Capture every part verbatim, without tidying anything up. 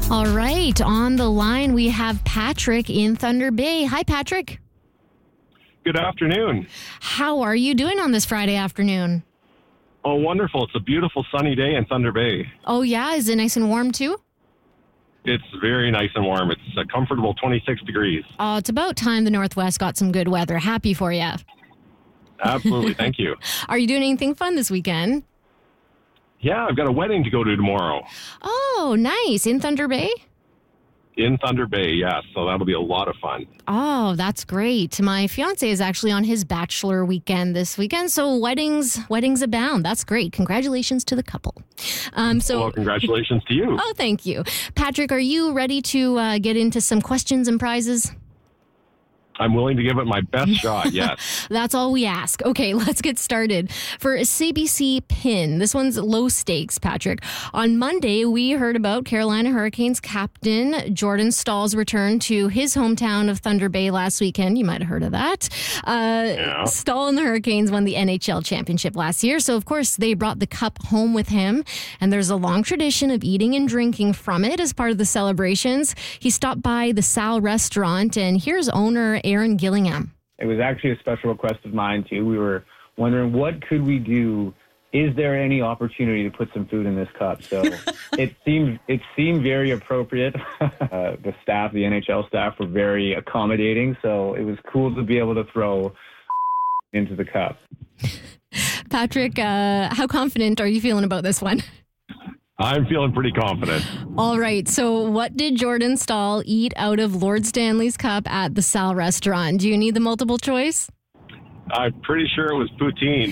All right, on the line we have Patrick in Thunder Bay. Hi, Patrick. Good afternoon. How are you doing on this Friday afternoon? Oh, wonderful. It's a beautiful sunny day in Thunder Bay. Oh, yeah? Is it nice and warm, too? It's very nice and warm. It's a comfortable twenty-six degrees. Oh, it's about time the Northwest got some good weather. Happy for you. Absolutely. Thank you. Are you doing anything fun this weekend? Yeah, I've got a wedding to go to tomorrow. Oh, nice. In Thunder Bay? In Thunder Bay, yes. So that'll be a lot of fun. Oh, that's great. My fiance is actually on his bachelor weekend this weekend, so weddings weddings abound. That's great. Congratulations to the couple. Um, so, well, congratulations to you. Oh, thank you. Patrick, are you ready to uh, get into some questions and prizes? I'm willing to give it my best shot, yes. That's all we ask. Okay, let's get started. For a C B C pin, this one's low stakes, Patrick. On Monday, we heard about Carolina Hurricanes captain Jordan Staal's return to his hometown of Thunder Bay last weekend. You might have heard of that. Uh, yeah. Staal and the Hurricanes won the N H L championship last year, so of course they brought the cup home with him, and there's a long tradition of eating and drinking from it as part of the celebrations. He stopped by the Sal restaurant, and here's owner Aaron Gillingham. It was actually a special request of mine, too. We were wondering, what could we do? Is there any opportunity to put some food in this cup? So it seemed it seemed very appropriate. uh, the staff, the N H L staff, were very accommodating, so it was cool to be able to throw into the cup. Patrick, uh, how confident are you feeling about this one? I'm feeling pretty confident. All right. So what did Jordan Staal eat out of Lord Stanley's cup at the Sal restaurant? Do you need the multiple choice? I'm pretty sure it was poutine.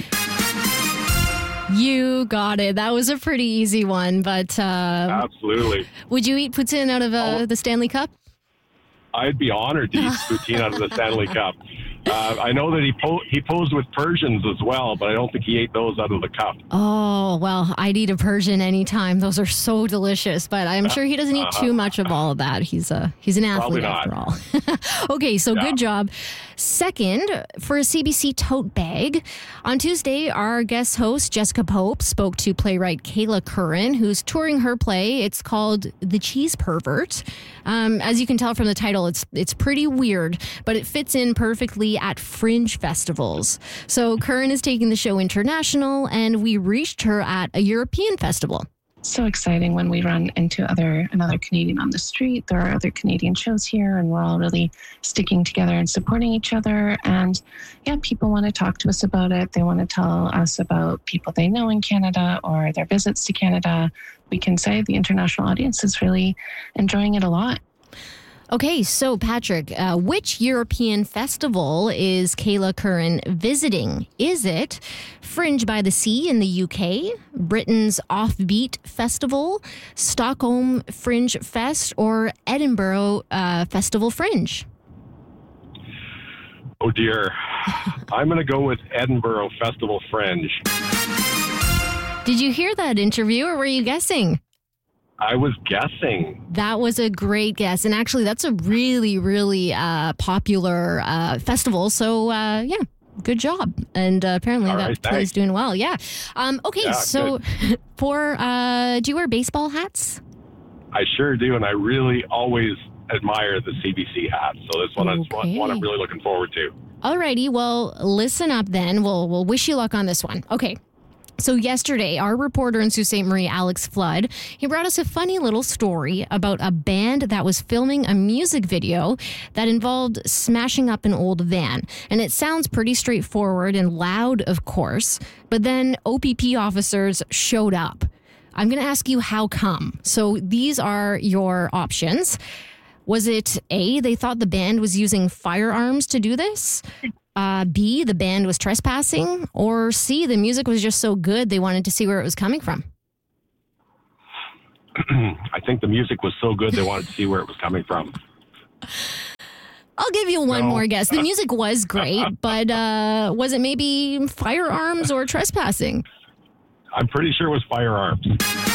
You got it. That was a pretty easy one, but... Uh, Absolutely. Would you eat poutine out of uh, oh, the Stanley Cup? I'd be honored to eat poutine out of the Stanley Cup. Uh, I know that he po- he posed with Persians as well, but I don't think he ate those out of the cup. Oh, well, I'd eat a Persian anytime. Those are so delicious, but I'm sure he doesn't eat uh-huh. too much of all of that. He's a he's an athlete after all. Okay, so yeah. Good job. Second, for a C B C tote bag, on Tuesday, our guest host, Jessica Pope, spoke to playwright Kayla Curran, who's touring her play. It's called The Cheese Pervert. Um, as you can tell from the title, it's it's pretty weird, but it fits in perfectly at fringe festivals. So Curran is taking the show international, and we reached her at a European festival. So exciting when we run into other another Canadian on the street. There are other Canadian shows here, and we're all really sticking together and supporting each other. And yeah, people want to talk to us about it. They want to tell us about people they know in Canada or their visits to Canada. We can say the international audience is really enjoying it a lot. Okay, so Patrick, uh, which European festival is Kayla Curran visiting? Is it Fringe by the Sea in the U K, Britain's Offbeat Festival, Stockholm Fringe Fest, or Edinburgh uh, Festival Fringe? Oh dear, I'm going to go with Edinburgh Festival Fringe. Did you hear that interview, or were you guessing? I was guessing. That was a great guess. And actually, that's a really, really uh, popular uh, festival. So, uh, yeah, good job. And uh, apparently All that right, play's thanks. doing well. Yeah. Um, okay, Yeah, so for, uh, do you wear baseball hats? I sure do, and I really always admire the C B C hat. So this one is one, Okay. one I'm really looking forward to. Alrighty, well, listen up then. We'll, we'll wish you luck on this one. Okay. So yesterday, our reporter in Sault Ste. Marie, Alex Flood, he brought us a funny little story about a band that was filming a music video that involved smashing up an old van. And it sounds pretty straightforward and loud, of course, but then O P P officers showed up. I'm going to ask you how come. So these are your options. Was it A, they thought the band was using firearms to do this? Uh, B, the band was trespassing, or C, the music was just so good they wanted to see where it was coming from? I think the music was so good they wanted to see where it was coming from. I'll give you one No. more guess. The music was great, but uh, was it maybe firearms or trespassing? I'm pretty sure it was firearms.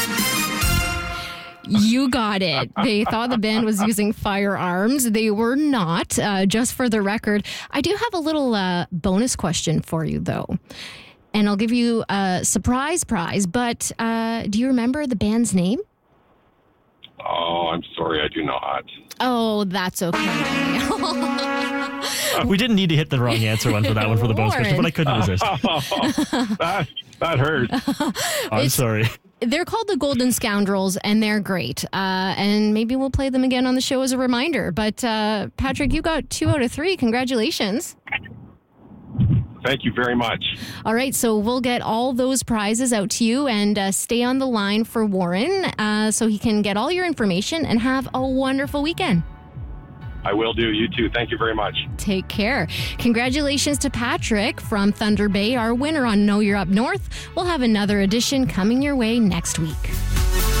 You got it. They thought the band was using firearms. They were not. Uh, just for the record, I do have a little uh, bonus question for you, though. And I'll give you a surprise prize. But uh, do you remember the band's name? Oh, I'm sorry, I do not. Oh, that's okay. We didn't need to hit the wrong answer one for that one for the bonus question, but I couldn't resist. that, that hurt. I'm It's- sorry. They're called the Golden Scoundrels, and they're great. Uh, and maybe we'll play them again on the show as a reminder. But uh, Patrick, you got two out of three. Congratulations. Thank you very much. All right, so we'll get all those prizes out to you, and uh, stay on the line for Warren uh, so he can get all your information and have a wonderful weekend. I will do. You too. Thank you very much. Take care. Congratulations to Patrick from Thunder Bay, our winner on Know You're Up North. We'll have another edition coming your way next week.